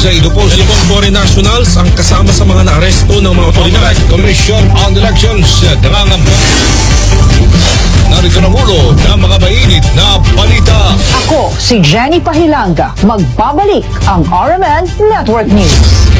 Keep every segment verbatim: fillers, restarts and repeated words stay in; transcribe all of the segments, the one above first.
Ito po si Foreign Nationals ang kasama sa mga naaresto ng mga otoridad. Commission on Elections nangangamba. Narito na mulo ng mga mainit na balita. Ako si Jenny Pahilanga. Magbabalik ang R M N Network News.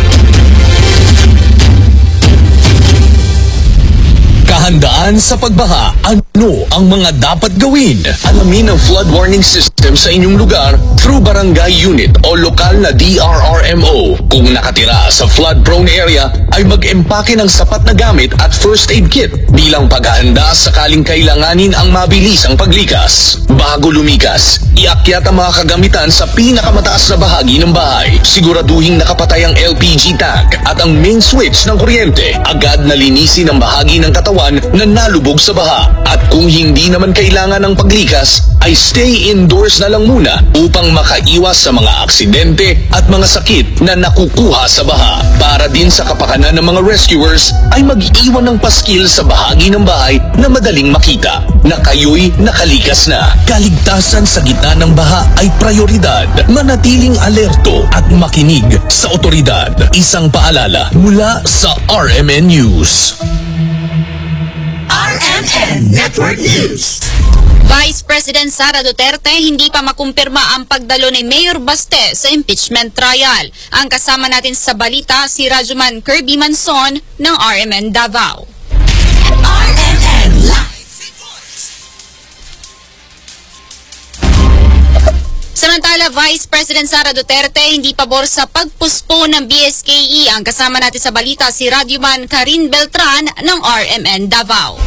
Kahandaan sa pagbaha. Ano ang mga dapat gawin? Alamin ang flood warning system sa inyong lugar through barangay unit o lokal na D R R M O. Kung nakatira sa flood-prone area, ay mag-empake ng sapat na gamit at first aid kit bilang paghahanda sakaling kailanganin ang mabilisang paglikas. Bago lumikas, iakyat ang mga kagamitan sa pinakamataas na bahagi ng bahay. Siguraduhing nakapatay ang L P G tank at ang main switch ng kuryente. Agad na linisin ang bahagi ng katawan na nalubog sa baha. At kung hindi naman kailangan ng paglikas, ay stay indoors na lang muna upang makaiwas sa mga aksidente at mga sakit na nakukuha sa baha. Para din sa kapakanan ng mga rescuers, ay mag-iwan ng paskil sa bahagi ng bahay na madaling makita na kayo'y nakalikas na. Kaligtasan sa gitna ng baha ay prioridad. Manatiling alerto at makinig sa otoridad. Isang paalala mula sa R M N News. R M N Network News. Vice President Sara Duterte hindi pa makumpirma ang pagdalo ni Mayor Baste sa impeachment trial. Ang kasama natin sa balita si Rajuman Kirby Manson ng R M N Davao. R M N Live. Samantala, Vice President Sara Duterte hindi pabor sa pagpuspon ng B S K E. Ang kasama natin sa balita si Radyoman Karin Beltran ng R M N Davao.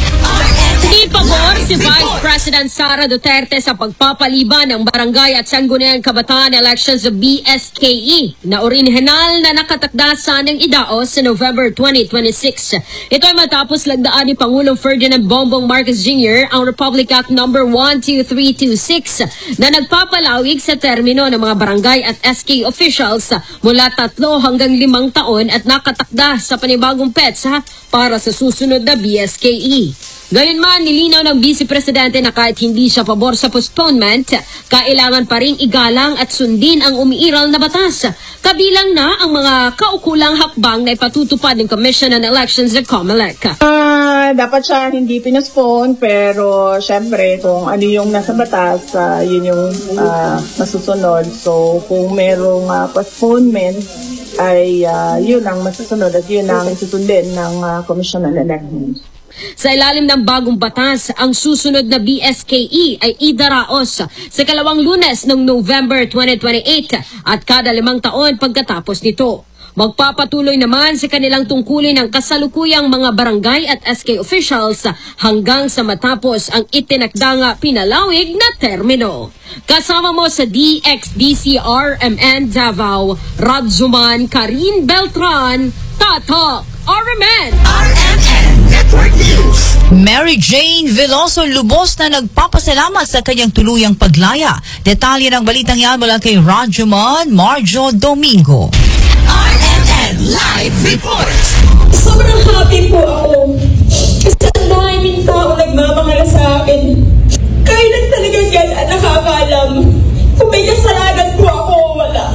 Hindi pabor si Vice President Sara Duterte sa pagpapaliban ng barangay at sangguniang kabataan elections sa B S K E na orihinal na nakatakda sanang idaos sa November twenty twenty-six. Ito ay matapos lagdaan ni Pangulong Ferdinand Bongbong Marcos Junior ang Republic Act number one two three two six na nagpapalawig sa termino ng mga barangay at S K officials mula tatlo hanggang limang taon at nakatakda sa panibagong petsa para sa susunod na B S K E. Gayunman, nilinaw ng Vice Presidente na kahit hindi siya pabor sa postponement, kailangan pa rin igalang at sundin ang umiiral na batas. Kabilang na ang mga kaukulang hakbang na ipatutupad ng Commission on Elections at COMELEC. Uh, dapat siya hindi pinospone, pero syempre kung ano yung nasa batas, uh, yun yung uh, masusunod. So kung merong uh, postponement, ay uh, yun ang masusunod at yun ang susundin ng uh, Commission on Elections. Sa ilalim ng bagong batas, ang susunod na B S K E ay idaraos sa kalawang Lunes ng November twenty twenty-eight at kada limang taon pagkatapos nito. Magpapatuloy naman sa kanilang tungkulin ng kasalukuyang mga barangay at S K officials hanggang sa matapos ang itinakdang pinalawig na termino. Kasama mo sa D X D C R M N Davao, Radzuman Karin Beltran, Tatak R M N. R M N Network News. Mary Jane Veloso lubos na nagpapasalamat sa kanyang tuluyang paglaya. Detalye ng balitang yan mula kay Radyoman Marjo Domingo. R M N Live Report. Sobrang happy po ako. Kasi ang daming tao nagmamahal sa akin. Kailan talaga yan ang nakakaalam kung may kasalanan po ako o wala.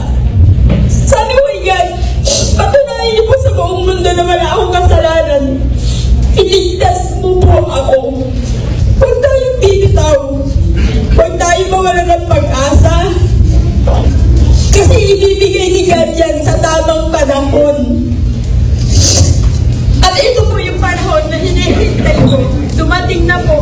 Sabi ko yan, patunayan niyo po sa buong mundo na wala akong kasalanan. Iligtas mo po ako. Huwag tayong bibitaw. Huwag tayong mawala ng pag-asa. Kasi ibibigay ni God yan sa tamang panahon. At ito po yung panahon na hinihintay ko. Dumating na po.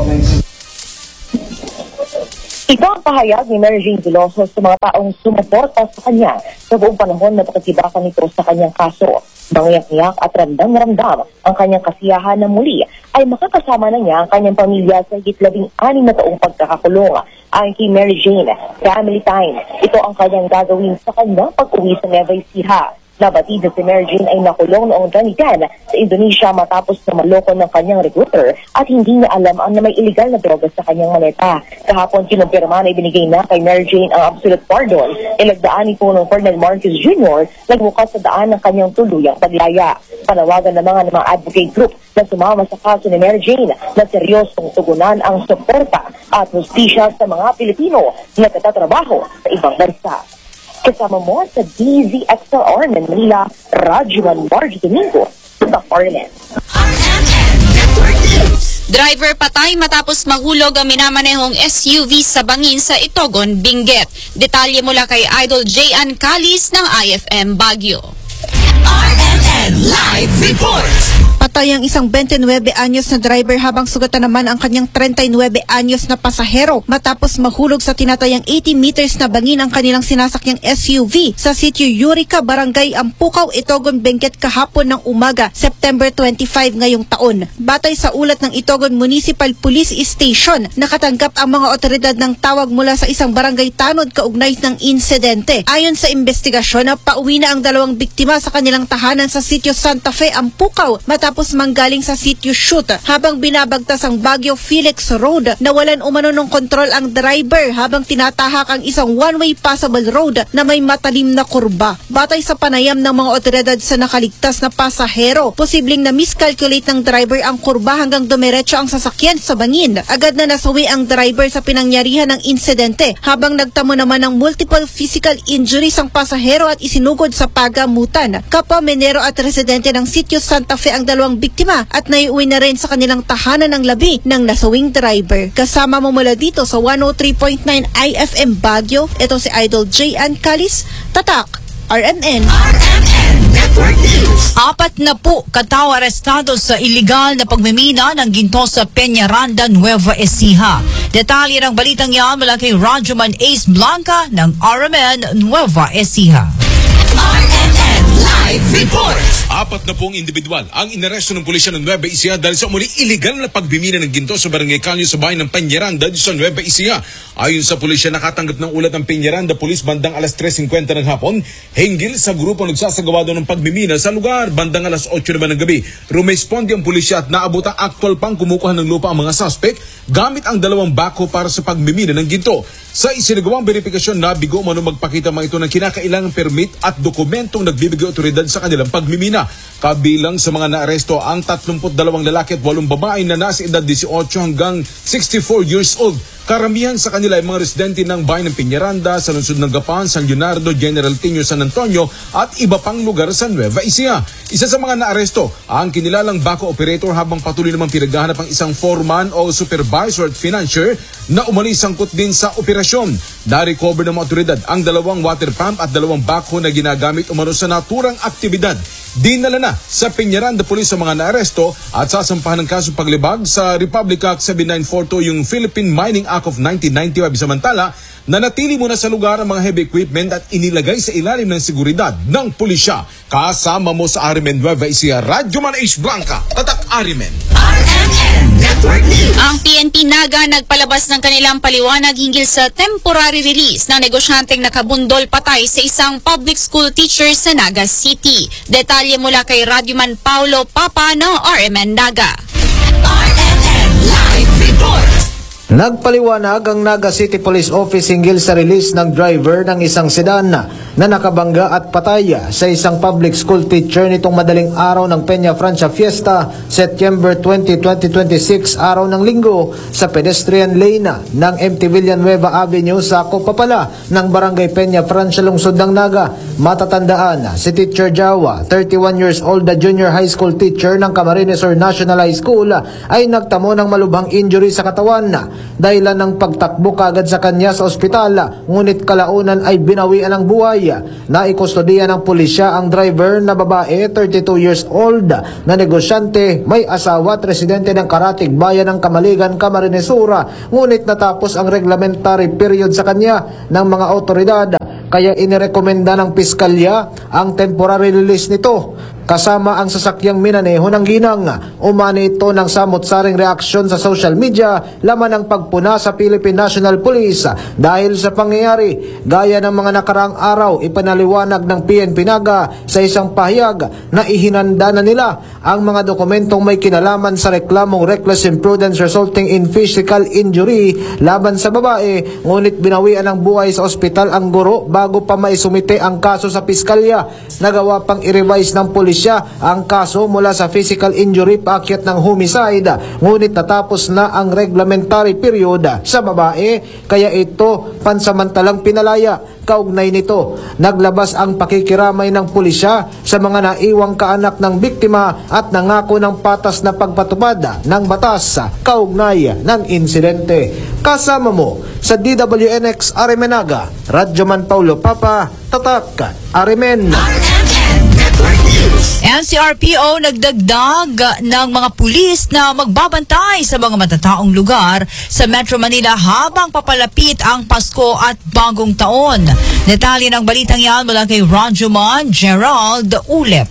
Ito ang pahayag ni Mary Jane Veloso sa mga taong sumuporta sa kanya sa buong panahon na pagkibakan nito sa kanyang kaso. Mangyak-ngyak at ramdam-ramdam ang kanyang kasiyahan na muli ay makakasama na niya ang kanyang pamilya sa higit labing anim na taong pagkakakulong. Ayon kay Mary Jane, family time, ito ang kanyang gagawin sa kanyang pag-uwi sa Nueva Ecija. Nabatid na si Mary Jane ay nakulong noong twenty ten sa Indonesia matapos na maloko ng kanyang recruiter at hindi niya alam ang na may illegal na droga sa kanyang maleta. Kahapon kinumpirma na ibinigay na kay Mary Jane ang absolute pardon. Ilagdaan ni Pulong Ferdinand Marcos Junior nagbukas sa daan ng kanyang tuluyang paglaya. Panawagan naman ng mga advocate group na sumama sa kaso ni Mary Jane na seryosong tugunan ang suporta at hustisya sa mga Pilipino na nagtatrabaho sa ibang bansa. Kasama mo sa D Z X L R ng Manila, Rajuan Margie Domingo, sa R M N. Driver patay matapos mahulog ang minamanehong S U V sa bangin sa Itogon, Benguet. Detalye mula kay Idol J N Calis ng I F M Baguio. R M N Live Report! Patay ang isang twenty-nine anyos na driver habang sugatan naman ang kanyang thirty-nine anyos na pasahero matapos mahulog sa tinatayang eighty meters na bangin ang kanilang sinasakyang S U V sa sitio Eureka, Barangay Ampukaw, Itogon, Benguet kahapon ng umaga, September twenty-five ngayong taon. Batay sa ulat ng Itogon Municipal Police Station, nakatanggap ang mga otoridad ng tawag mula sa isang barangay tanod kaugnay ng insidente. Ayon sa investigasyon, pauwi na ang dalawang biktima sa kanilang tahanan sa sitio Santa Fe, Ampukaw matapos manggaling sa sitio Shoot habang binabagtas ang Baguio Felix Road. Nawalan umano ng kontrol ang driver habang tinatahak ang isang one-way passable road na may matalim na kurba. Batay sa panayam ng mga otoridad sa nakaligtas na pasahero, posibleng na miscalculate ng driver ang kurba hanggang dumiretso ang sasakyan sa bangin. Agad na nasawi ang driver sa pinangyarihan ng insidente habang nagtamo naman ng multiple physical injuries ang pasahero at isinugod sa pagamutan. Kapwa menero at residente ng sitio Santa Fe ang dalawang biktima at naiuwi na rin sa kanilang tahanan ng labi ng nasawing driver. Kasama mo mula dito sa one oh three point nine I F M Baguio, ito si Idol J N Calis, Tatak, R M N. R M N Network News. Apat na po katao arestado sa iligal na pagmimina ng ginto sa Peñaranda, Nueva Ecija. Detalye ng balitang yan mula kay Rajuman Ace Blanca ng R M N Nueva Ecija. R M N Live Report! Apat na pong individual ang inaresto ng pulisya ng Nueva Ecija dahil sa umuli iligal na pagbimina ng ginto sa Barangay Calio sa bayan ng Peñaranda sa Nueva Ecija. Ayon sa pulisya, nakatanggap ng ulat ng Peñaranda Police bandang alas tres fifty ng hapon hinggil sa grupo nagsasagawa doon ng pagmimina sa lugar. Bandang alas eight naman ng gabi, rumesponde ang pulisya at naabot ang actual pang kumukuha ng lupa ang mga suspect gamit ang dalawang bako para sa pagmimina ng ginto. Sa isinagawang verifikasyon, nabigo umano magpakita mga ito ng kinakailangang permit at dokumentong nagbibigay otoridad sa kanilang pagmimina. Kabilang sa mga naaresto ang thirty-two lalaki at walong babae na nasa edad eighteen hanggang sixty-four years old. Karamihan sa kanila ay mga residente ng bayan ng Peñaranda, sa lungsod ng Gapan, San Leonardo, General Tinio, San Antonio at iba pang lugar sa Nueva Ecija. Isa sa mga naaresto ang kinilalang bako operator habang patuloy namang pinaghahanap ang isang foreman o supervisor at financier na umani sangkot din sa operasyon. Na-recover ng mga otoridad ang dalawang water pump at dalawang bako na ginagamit umano sa naturang aktibidad. Dinala na sa Peñaranda Police sa mga naaresto at sasampahan ng kaso paglibag sa Republic Act seventy-nine forty-two yung Philippine Mining Act of nineteen ninety-five. Samantala, nanatili muna sa lugar ang mga heavy equipment at inilagay sa ilalim ng seguridad ng pulisya. Kasama mo sa R M N Nueva Ecija, Rajuman Ace Blanca, Tatak R M N. R M N Network News. Ang P N P Naga nagpalabas ng kanilang paliwanag hinggil sa temporary release ng negosyanteng nakabundol patay sa isang public school teacher sa Naga City. Detalye mula kay Radyoman Paulo Papa ng R M N Naga. R M N Live Report! Nagpaliwanag ang Naga City Police Office hinggil sa release ng driver ng isang sedan na nakabangga at patay sa isang public school teacher nitong madaling araw ng Peña Francia Fiesta, September twentieth, twenty twenty-six, araw ng linggo sa pedestrian lane ng M T Villanueva Avenue sa Copapala ng Barangay Peña Francia, lungsod ng Naga. Matatandaan, si Teacher Jawa, thirty-one years old na junior high school teacher ng Camarines Sur National High School, ay nagtamo ng malubhang injury sa katawan dahilan ng pagtakbo kagad sa kanya sa ospital, ngunit kalaunan ay binawian ng buhay. Naikustodiya ng pulisya ang driver na babae, thirty-two years old, na negosyante, may asawa at residente ng Karatig, bayan ng Kamaligan, Camarines Sur, ngunit natapos ang reglementary period sa kanya ng mga otoridad, kaya inirekomenda ng piskalya ang temporary release nito kasama ang sasakyang minaneho ng ginang. Umani ito ng samot-saring reaksyon sa social media laman ng pagpuna sa Philippine National Police dahil sa pangyayari. Gaya ng mga nakaraang araw, ipanaliwanag ng P N P Naga sa isang pahayag na ihinanda na nila ang mga dokumentong may kinalaman sa reklamong reckless imprudence resulting in physical injury laban sa babae, ngunit binawian ng buhay sa ospital ang guro bago pa maisumite ang kaso sa piskalya. Nagawa pang i-revise ng pulisya pulisya ang kaso mula sa physical injury paakyat ng homicide, ngunit natapos na ang reglementary period sa babae kaya ito pansamantalang pinalaya. Kaugnay nito, naglabas ang pakikiramay ng pulisya sa mga naiwang kaanak ng biktima at nangako ng patas na pagpatupad ng batas kaugnay ng insidente. Kasama mo sa D W N X Aremenaga, Radyoman Paulo Papa, Tatak, Aremen. N C R P O nagdagdag ng mga pulis na magbabantay sa mga matataong lugar sa Metro Manila habang papalapit ang Pasko at Bagong Taon. Detalye ng balitang yan mula kay Rajuman Gerald Ulep.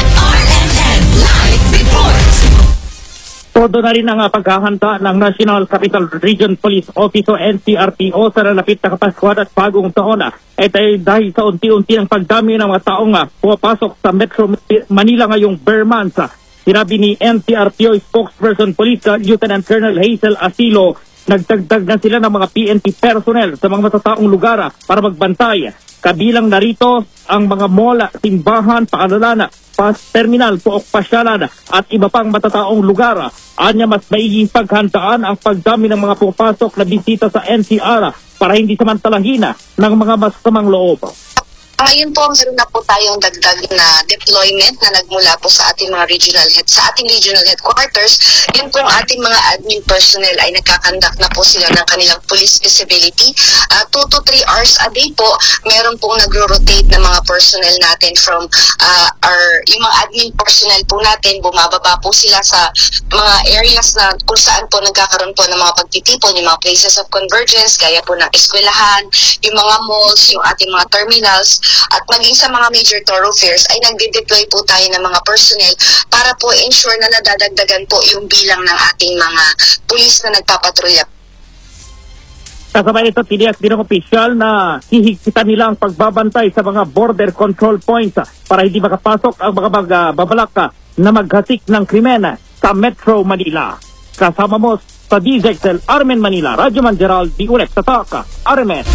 Todo na rin ang uh, paghahanda ng National Capital Region Police Office o N C R P O sa lalapit na Kapaskuhan at Bagong Taon. Ito ay dahil sa unti-unti ang pagdami ng mga taong uh, pumapasok sa Metro Manila ngayong bare months. Sinabi ni N C R P O spokesperson Police uh, Lieutenant Colonel Hazel Asilo, nagdagdag na sila ng mga P N P personnel sa mga matataong lugar uh, para magbantay. Kabilang narito ang mga mall, simbahan, paalala, pas terminal, puok pasyalan at iba pang matataong lugar. Anya mas maiging paghandaan ang pagdami ng mga pupasok na bisita sa N C R para hindi samantalahin ng mga masamang loob. Ngayon po, meron na po tayong dagdag na deployment na nagmula po sa ating mga regional head, sa ating regional headquarters. Yun pong ating mga admin personnel ay nagkakandak na po sila ng kanilang police visibility. Uh, two to three hours a day po, meron pong nagro-rotate na mga personnel natin from uh, our, yung mga admin personnel po natin, bumababa po sila sa mga areas na kung saan po nagkakaroon po ng mga pagtitipon, yung mga places of convergence, gaya po ng eskwelahan, yung mga malls, yung ating mga terminals, at maging sa mga major thoroughfares ay nagde-deploy po tayo ng mga personnel para po ensure na nadadagdagan po yung bilang ng ating mga pulis na nagpapatrolya. Kasabay ito, tiniyak din ng opisyal na hihigpitan nila ang pagbabantay sa mga border control points para hindi makapasok ang mga magbabalak na maghasik ng krimen sa Metro Manila. Kasama mo sa D Z X L Armen Manila, Radyoman Gerald D. Ulep, Tataka, Armen.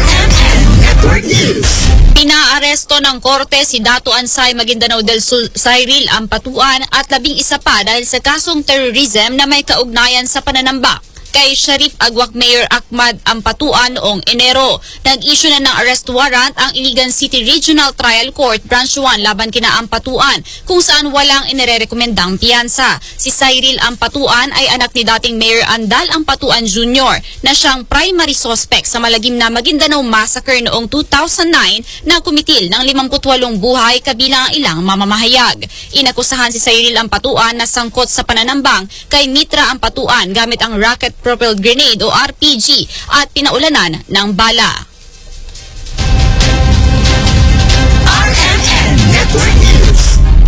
Pinaaresto ng korte si Dato Ansay Maguindanao del Sul Cyril Ampatuan at labing isa pa dahil sa kasong terrorism na may kaugnayan sa pananambak kay Sharif Agwak Mayor Ahmad Ampatuan noong Enero. Nag-issue na ng arrest warrant ang Iligan City Regional Trial Court Branch one laban kina Ampatuan kung saan walang inirerekomendang piyansa. Si Cyril Ampatuan ay anak ni dating Mayor Andal Ampatuan Junior na siyang primary suspect sa malagim na Maguindanao Massacre noong two thousand nine na kumitil ng limampu't-walong buhay kabilang ang ilang mamamahayag. Inakusahan si Cyril Ampatuan na sangkot sa pananambang kay Mitra Ampatuan gamit ang rocket propelled grenade o R P G at pinaulanan ng bala. R M N Network News.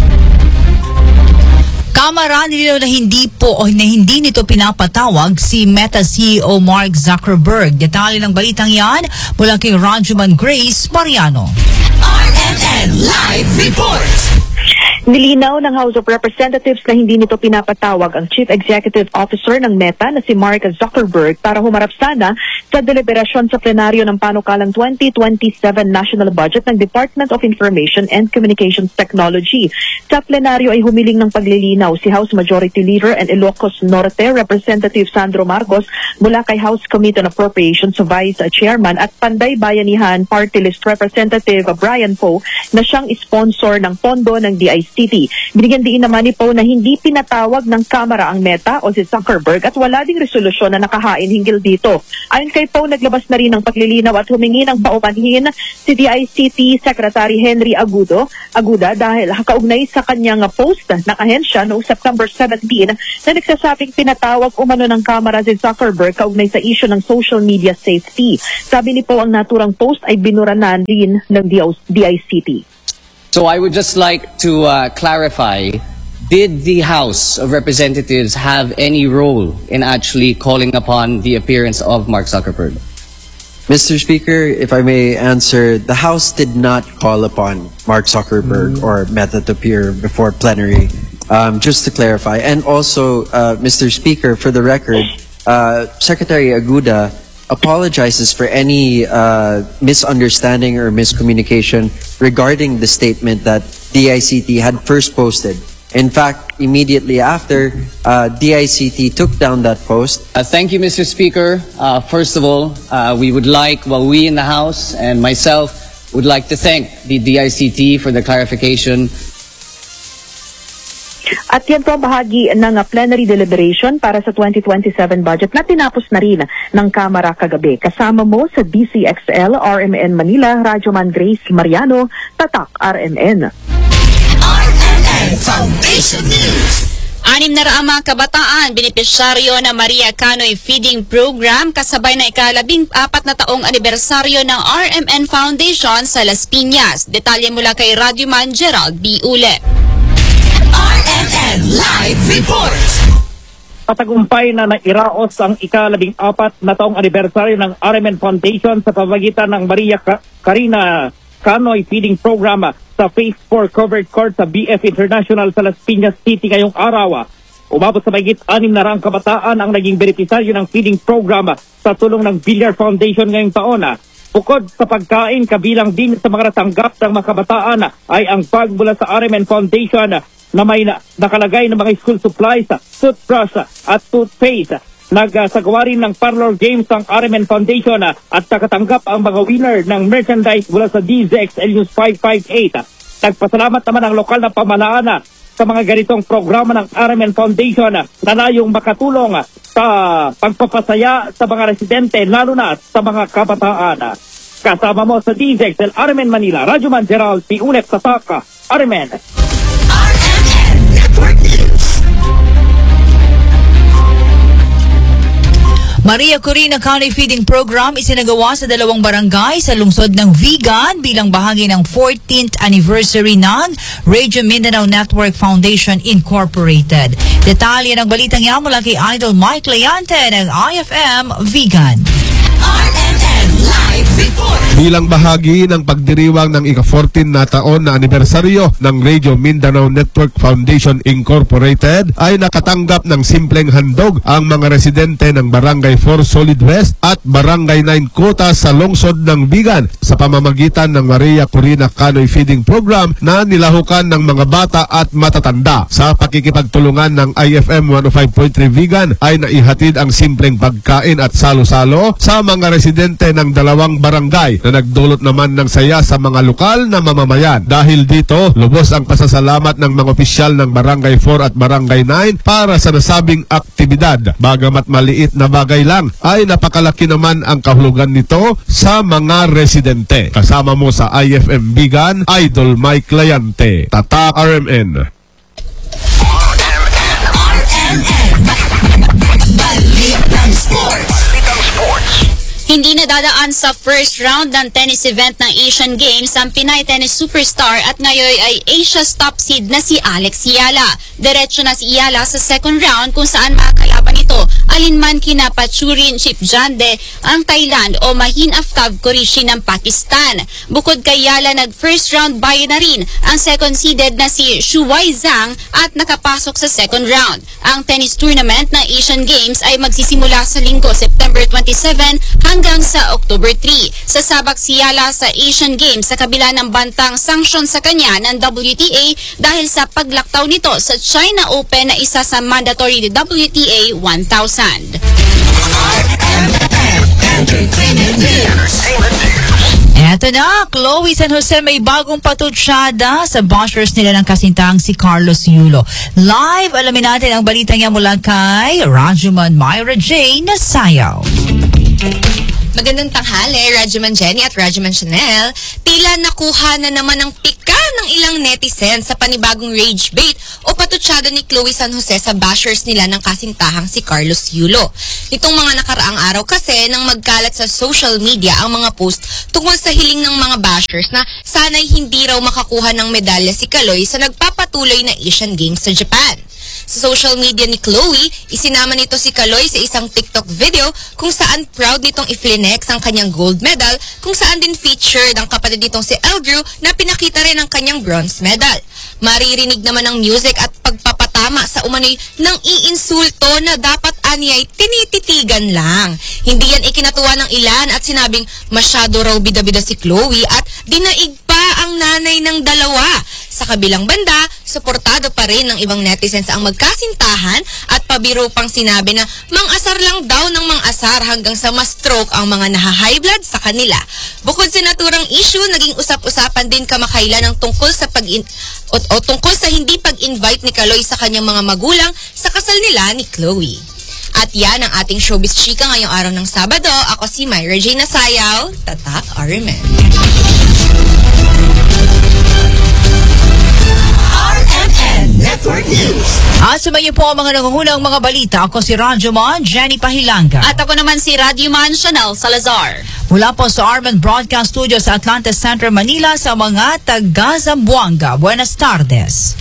Kamara nilinaw na hindi po o na hindi nito pinapatawag si Meta C E O Mark Zuckerberg. Detalye ng balitang yan mula kay Rajuman Grace Mariano. R M N Live Report. Nilinaw ng House of Representatives na hindi nito pinapatawag ang Chief Executive Officer ng Meta na si Mark Zuckerberg para humarap sana sa deliberasyon sa plenaryo ng panukalang twenty twenty-seven National Budget ng Department of Information and Communications Technology. Sa plenaryo ay humiling ng paglilinaw si House Majority Leader and Ilocos Norte Representative Sandro Marcos mula kay House Committee on Appropriations Vice Chairman at Panday Bayanihan Party List Representative Brian Poe na siyang sponsor ng pondo ng D I C T. Binigyan din naman ni Poe na hindi pinatawag ng Kamara ang Meta o si Zuckerberg at wala ding resolusyon na nakahain hinggil dito. Ayon kay Poe, naglabas na rin ng paglilinaw at humingi ng paumanhin si D I C T Secretary Henry Agudo, Aguda dahil kaugnay sa kanyang post ng ahensya noong September seventeenth na nagsasabing pinatawag umano ng Kamara si Zuckerberg kaugnay sa issue ng social media safety. Sabi ni Poe, ang naturang post ay binuranan din ng D I C T. So I would just like to uh, clarify, did the House of Representatives have any role in actually calling upon the appearance of Mark Zuckerberg? Mister Speaker, if I may answer, the House did not call upon Mark Zuckerberg or Meta to appear before plenary, um, just to clarify. And also, uh, Mister Speaker, for the record, uh, Secretary Aguda apologizes for any uh, misunderstanding or miscommunication regarding the statement that D I C T had first posted. In fact, immediately after, uh, D I C T took down that post. Uh, thank you, Mister Speaker. Uh, first of all, uh, we would like, well, we in the House and myself would like to thank the D I C T for the clarification. At yan po bahagi ng plenary deliberation para sa twenty twenty-seven budget na tinapos na rin ng Kamara kagabi. Kasama mo sa D C X L, R M N Manila, Radyoman Grace Mariano, Tatak R M N. R M N Foundation News. Anim na raang mga kabataan, benepisyaryo ng Maria Canoy Feeding Program kasabay na ikalabing apat na taong anibersaryo ng R M N Foundation sa Las Piñas. Detalye mula kay Radyoman Gerald B. Ule. R M N Live Report. Patagumpay na nairaos ang ikalabing apat na taong anibersaryo ng R M N Foundation sa pamagitan ng Maria Ka- Karina Canoy Feeding Program sa Phase four Covered Court sa B F International sa Las Piñas City ngayong araw. Umabot sa mahigit anim na raang kabataan ang naging benepisaryo ng feeding program sa tulong ng Villar Foundation ngayong taon. Bukod sa pagkain, kabilang din sa mga natanggap ng mga kabataan ay ang bag mula sa R M N Foundation na may na, nakalagay ng mga school supplies, toothbrush at toothpaste. Nagsagawa rin ng parlor games ang R M N Foundation at nakatanggap ang mga winner ng merchandise mula sa D Z X L News five fifty-eight. Nagpasalamat naman ang lokal na pamahalaan sa mga ganitong programa ng R M N Foundation na layong makatulong sa pagpapasaya sa mga residente lalo na sa mga kabataan. Kasama mo sa D Z X L R M N Manila, Radyoman Gerald P. Ulet sa Taka, R M N. R M N Network News. Maria Corina County Feeding Program isinagawa sa dalawang barangay sa lungsod ng Vigan bilang bahagi ng fourteenth anniversary ng Radio Mindanao Network Foundation Incorporated. Detalye ng balitang yan mula kay Idol Mike Leante ng I F M Vigan. R M N Live Report. Bilang bahagi ng pagdiriwang ng ika-fourteen na taon na anibersaryo ng Radio Mindanao Network Foundation Incorporated ay nakatanggap ng simpleng handog ang mga residente ng Barangay four Solid West at Barangay nine Kota sa lungsod ng Vigan sa pamamagitan ng Maria Corina Canoy Feeding Program na nilahukan ng mga bata at matatanda. Sa pakikipagtulungan ng I F M one oh five point three Vigan ay naihatid ang simpleng pagkain at salo-salo sa mga residente ng dalawang barangay na nagdulot naman ng saya sa mga lokal na mamamayan. Dahil dito, lubos ang pasasalamat ng mga opisyal ng Barangay four at Barangay nine para sa nasabing aktibidad. Bagamat maliit na bagay lang, ay napakalaki naman ang kahulugan nito sa mga residente. Kasama mo sa I F M Vigan, Idol Mike Layante, Tata R M N. R M N Balitang Sports. Balitang Sports. Hindi nadadaan sa first round ng tennis event ng Asian Games ang Pinay tennis superstar at ngayon ay Asia's top seed na si Alex Yala. Diretso na si Yala sa second round kung saan makakalaban ito alinman kina Pachurin Chipjande ang Thailand o Mahin Aftab Qureshi ng Pakistan. Bukod kay Yala, nag first round bye na rin ang second seeded na si Shuwai Zhang at nakapasok sa second round. Ang tennis tournament ng Asian Games ay magsisimula sa linggo September twenty-seven hanggang sa October three. Sasabak si Yala sa Asian Games sa kabila ng bantang sanksyon sa kanya ng W T A dahil sa paglaktaw nito sa China Open na isa sa mandatory W T A one thousand. Eto na, Chloe San Jose may bagong patutsyada sa bashers nila ng kasintahang si Carlos Yulo. Live, alamin natin ang balita niya mula kay Radyoman Myra Jane Sayaw. Magandang tanghali, Radyoman Jenny at Radyoman Chanel. Tila nakuha na naman ang pika ng ilang netizens sa panibagong rage bait o patutsyada ni Chloe San Jose sa bashers nila ng kasintahang si Carlos Yulo. Nitong mga nakaraang araw kasi nang magkalat sa social media ang mga post tungkol sa hiling ng mga bashers na sana'y hindi raw makakuha ng medalya si Kaloy sa nagpapatuloy na Asian Games sa Japan. Sa social media ni Chloe, isinama nito si Kaloy sa isang TikTok video kung saan proud nitong i-flex ang kanyang gold medal, kung saan din featured ang kapatid nitong si Eldrew na pinakita rin ang kanyang bronze medal. Maririnig naman ang music at pagpapatama sa umano'y nang iinsulto na dapat aniyay tinititigan lang. Hindi yan ikinatuwa ng ilan at sinabing masyado raw bida-bida si Chloe at dinaig pa ang nanay ng dalawa. Sa kabilang banda, suportado pa rin ng ibang netizens ang magkasintahan at pabiro pang sinabi na mang-asar lang daw ng mang-asar hanggang sa ma-stroke ang mga naha-high blood sa kanila. Bukod sa naturang issue, naging usap-usapan din kamakailan ng tungkol sa pag o, o tungkol sa hindi pag-invite ni Kaloy sa kanyang mga magulang sa kasal nila ni Chloe. At yan ang ating showbiz chika ngayong araw ng Sabado. Ako si Myra J. Nasayaw, Tatak R M N. R M N Network News. At sumayo po ang mga nangungunang mga balita. Ako si Radyoman Jenny Pahilanga. At ako naman si Radyoman Chanel Salazar. Mula po sa Arman Broadcast Studio sa Atlanta Center, Manila sa mga taga-Zamboanga. Buenas tardes.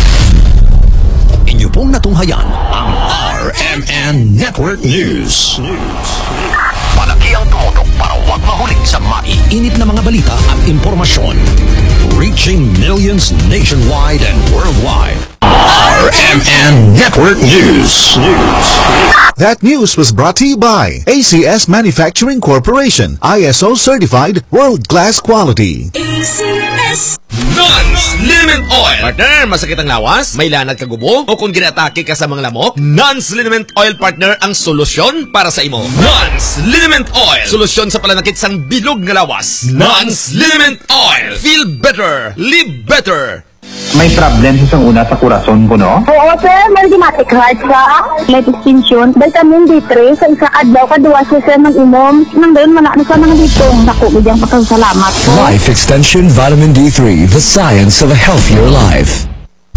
Inyo pong natunghayan ang R M N Network News. Palagi ang tumutok para huwag mahuling sa maiinit na mga balita at impormasyon. Reaching millions nationwide and worldwide. R M N Network News. That news was brought to you by A C S Manufacturing Corporation, I S O certified, world-class quality. A C S Non-Liniment Oil. Partner, masakit ang lawas? May lanad ka gubo? O kung ginatake ka sa mga lamok? Non-Liniment Oil, partner, ang solusyon para sa imo. Non-Liniment Oil. Solusyon sa palanakit sang bilog nga lawas. Non-Liniment Oil. Feel better. Live better. May problem sa isang una sa kurason ko, no? Oo, sir. Maldimatic heart ka. May distinction. Vitamin D three sa isa adlaw kaduwa sa sir ng imom. Nang doon manakno sa mga dito. Naku, bidyang pasalamat ko. Life Extension Vitamin D three, the science of a healthier life.